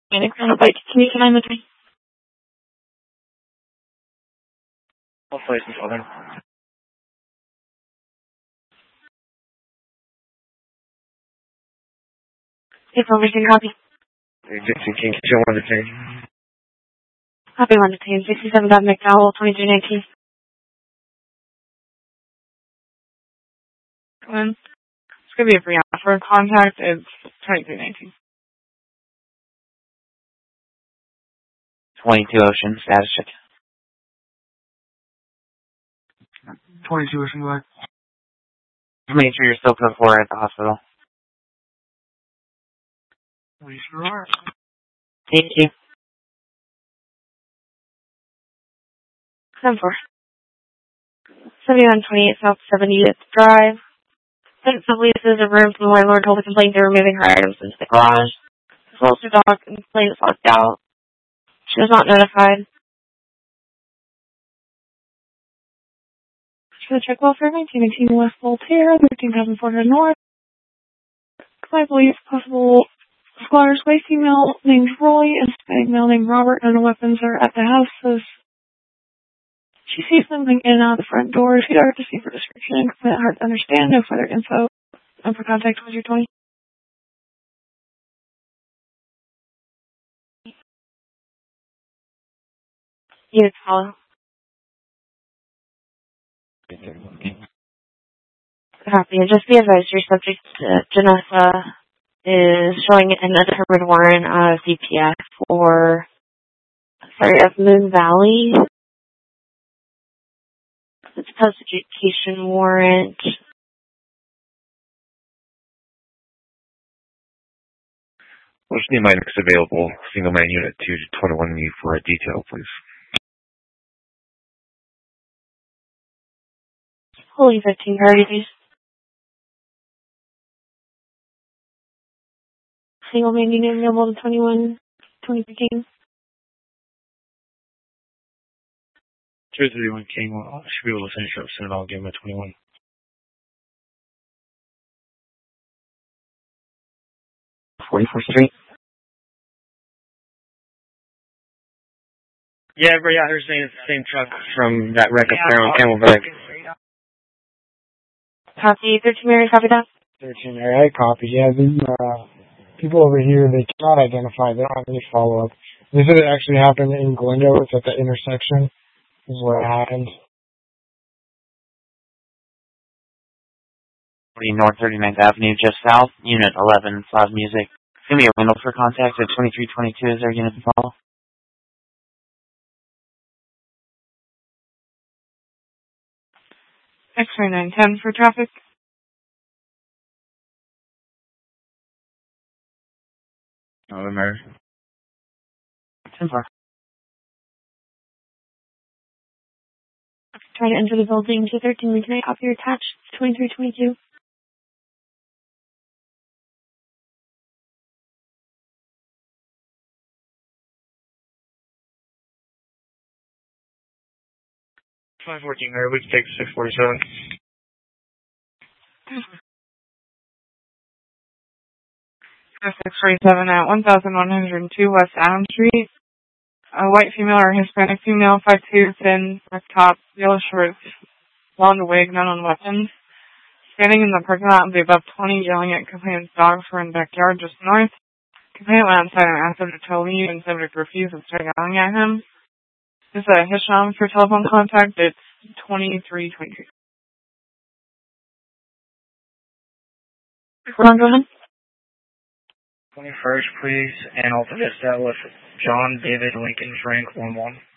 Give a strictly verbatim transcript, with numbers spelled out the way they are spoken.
And a crown bite. Can you find the time? I'll play some children. Information copy. Dixie King, Kitchen one to ten. Copy one to ten. sixty-seven dot McDowell, twenty-three nineteen. And it's going to be a free offer. Contact is twenty-three nineteen. twenty-two Ocean, status check. twenty-two Ocean, go ahead. Make sure you're still code four at the hospital. We sure are. Thank you. seven four. seventy-one twenty-eight South seventieth Drive. Tenant leases a room from the landlord told the complaint they're removing her items into the garage. As well as her dog, and the complaint is locked out. She was not notified. For the check welfare, nineteen eighteen West Voltaire, thirteen thousand four hundred North. I believe possible squatter's way female named Roy and Hispanic male named Robert, and the weapons are at the house. So she sees them in and out the front door. She darted to see for description. Complaint hard to understand. No further info. And for contact, was your twenty. Units follow. Copy. And just be advised, your subject, uh, Janessa, is showing an undetermined warrant of D P S for, sorry, of Moon Valley. It's a post-education warrant. What's the my next available single man unit two twenty-one need for a detail, please? Holy fifteen priority, please. Single man unit available to twenty-one, twenty fifteen. two thirty-one King, well, I should be able to finish up soon. I'll give him a twenty-one. forty-fourth Street. Yeah, but yeah, they're saying it's the same truck from that wreck up there on Camelback. Copy. thirteen Mary, copy that. thirteen Mary, I copy. Yeah, the uh, people over here, they cannot identify. They don't have any follow-up. They said it actually happened in Glendale. It's at the intersection. This is where it happened. North thirty-ninth Avenue, just south. Unit eleven, Loud Music. It's going to be a window for contact at twenty-three twenty-two. Is there a unit to follow? X-ray nine ten for traffic. Oh, the mayor. ten four. Trying to enter the building to thirteen Lincoln. Copy your attached. twenty-three twenty-two. five fourteen Mary, we can take six forty-seven. six forty-seven at one thousand one hundred two West Adams Street. A white female or Hispanic female, five two, thin, black top, yellow shorts, blonde wig, none on weapons. Standing in the parking lot of the above twenty, yelling at complainant's dog for in the backyard just north. Complainant went outside and asked subject to leave, and subject refused and started yelling at him. This is a Hisham for telephone contact. It's twenty-three twenty-two. Hold on, go ahead. twenty-first, please, and alternate that with John David Lincoln Frank one one.